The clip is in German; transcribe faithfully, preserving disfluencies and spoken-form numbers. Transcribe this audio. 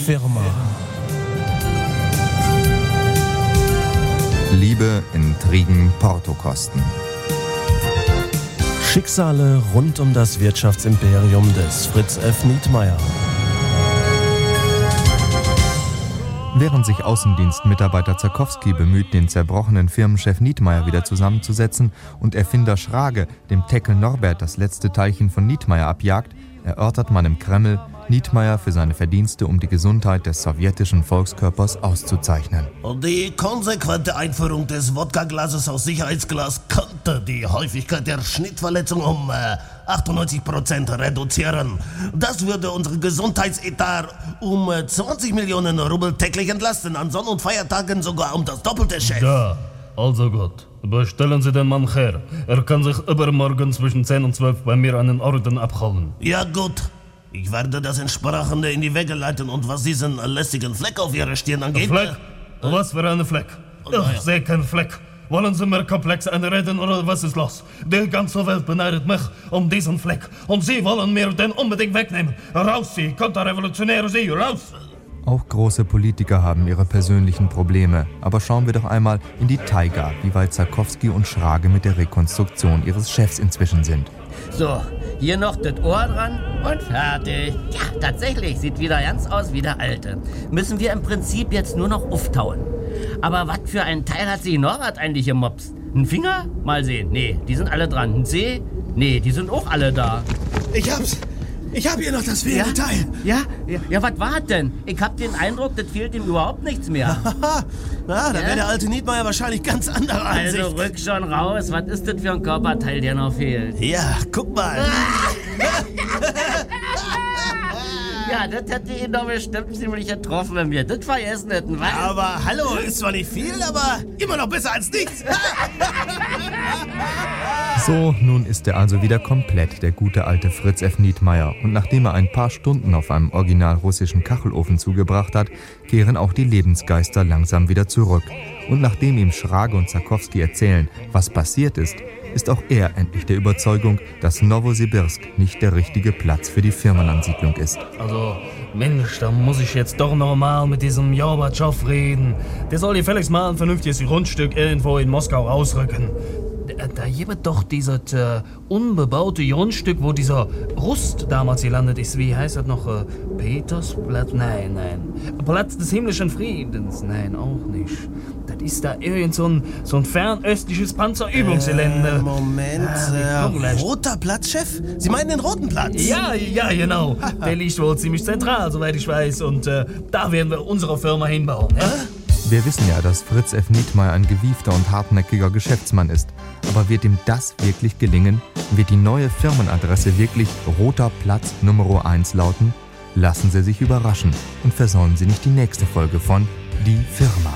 Firma. Liebe, Intrigen, Portokosten. Schicksale rund um das Wirtschaftsimperium des Fritz F. Nietmeyer. Während sich Außendienstmitarbeiter Zarkowski bemüht, den zerbrochenen Firmenchef Nietmeyer wieder zusammenzusetzen und Erfinder Schrage dem Teckel Norbert das letzte Teilchen von Nietmeyer abjagt, erörtert man im Kreml, Nietmeyer für seine Verdienste um die Gesundheit des sowjetischen Volkskörpers auszuzeichnen. Die konsequente Einführung des Wodka-Glases aus Sicherheitsglas könnte die Häufigkeit der Schnittverletzung um äh, achtundneunzig Prozent reduzieren. Das würde unsere Gesundheitsetat um äh, zwanzig Millionen Rubel täglich entlasten, an Sonn- und Feiertagen sogar um das Doppelte, Chef. Ja, also gut. Bestellen Sie den Mann her. Er kann sich übermorgen zwischen zehn und zwölf bei mir einen Orden abholen. Ja gut. Ich werde das Entsprechende in die Wege leiten und was diesen lästigen Fleck auf Ihrer Stirn angeht... Fleck? Was für eine Fleck? Ich sehe keinen Fleck. Wollen Sie mir komplex einreden oder was ist los? Die ganze Welt beneidet mich um diesen Fleck und Sie wollen mir den unbedingt wegnehmen. Raus Sie, konterrevolutionäre Sie, raus! Auch große Politiker haben ihre persönlichen Probleme. Aber schauen wir doch einmal in die Taiga, wie weit Zarkowski und Schrage mit der Rekonstruktion ihres Chefs inzwischen sind. So, hier noch das Ohr dran und fertig. Ja, tatsächlich, sieht wieder ganz aus wie der Alte. Müssen wir im Prinzip jetzt nur noch auftauen. Aber was für ein Teil hat sich Norbert eigentlich gemopst? Ein Finger? Mal sehen. Nee, die sind alle dran. Ein Zeh? Nee, die sind auch alle da. Ich hab's. Ich hab hier noch das fehlende Ja? Teil. Ja? Ja, ja was war denn? Ich hab den Eindruck, das fehlt ihm überhaupt nichts mehr. Na, da Ja? wäre der alte Nietmeyer wahrscheinlich ganz anderer Ansicht. Also rück schon raus. Was ist das für ein Körperteil, der noch fehlt? Ja, guck mal. Ja, das hätte ihn doch bestimmt ziemlich getroffen, wenn wir das vergessen hätten, was? Aber hallo, ist zwar nicht viel, aber immer noch besser als nichts. So, nun ist er also wieder komplett, der gute alte Fritz F. Nietmeyer. Und nachdem er ein paar Stunden auf einem original russischen Kachelofen zugebracht hat, kehren auch die Lebensgeister langsam wieder zurück. Und nachdem ihm Schrage und Zarkowski erzählen, was passiert ist, ist auch er endlich der Überzeugung, dass Nowosibirsk nicht der richtige Platz für die Firmenansiedlung ist. Also, Mensch, da muss ich jetzt doch noch mal mit diesem Gorbatschow reden. Der soll hier fälligst mal ein vernünftiges Grundstück irgendwo in Moskau rausrücken. Da, da gibt doch dieses äh, unbebaute Grundstück, wo dieser Rust damals gelandet ist. Wie heißt das noch? Äh, Petersplatz? Nein, nein. Platz des himmlischen Friedens? Nein, auch nicht. Das ist da irgend so ein, so ein fernöstliches Panzerübungsgelände. Äh, Moment, Ah, äh, roter Platz, Chef? Sie meinen den roten Platz? Ja, ja, genau. Der liegt wohl ziemlich zentral, soweit ich weiß. Und äh, da werden wir unsere Firma hinbauen. Ja? Wir wissen ja, dass Fritz F. Nietmeyer ein gewiefter und hartnäckiger Geschäftsmann ist. Aber wird ihm das wirklich gelingen? Wird die neue Firmenadresse wirklich Roter Platz Nummer eins lauten? Lassen Sie sich überraschen und versäumen Sie nicht die nächste Folge von Die Firma.